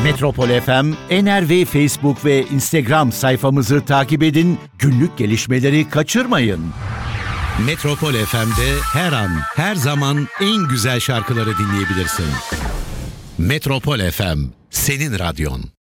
Metropol FM, NRV Facebook ve Instagram sayfamızı takip edin, günlük gelişmeleri kaçırmayın. Metropol FM'de her an, her zaman en güzel şarkıları dinleyebilirsin. Metropol FM, senin radyon.